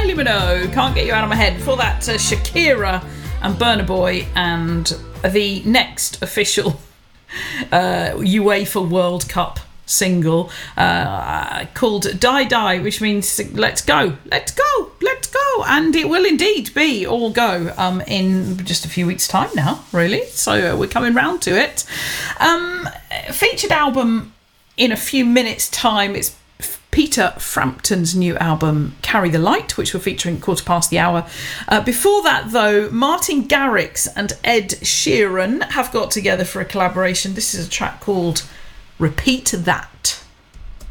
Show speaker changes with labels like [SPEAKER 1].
[SPEAKER 1] Kylie Minogue, Can't Get You Out of My Head. Before that, Shakira and Burna Boy, and the next official UEFA World Cup single called Die Die, which means let's go, and it will indeed be all go in just a few weeks' time now, really. So we're coming round to it. Featured album in a few minutes' time. It's Peter Frampton's new album Carry the Light, which we're featuring 1:15. Before that, though, Martin Garrix and Ed Sheeran have got together for a collaboration. This is a track called Repeat That.